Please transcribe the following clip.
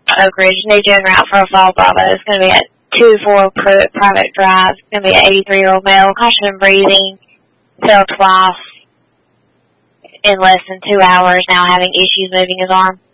Oak Ridge, new gen route for a Fall Bravo. It's going to be at 2-4 private drive. It's going to be an 83-year-old male, caution and breathing, failed twice in less than 2 hours, now having issues moving his arm.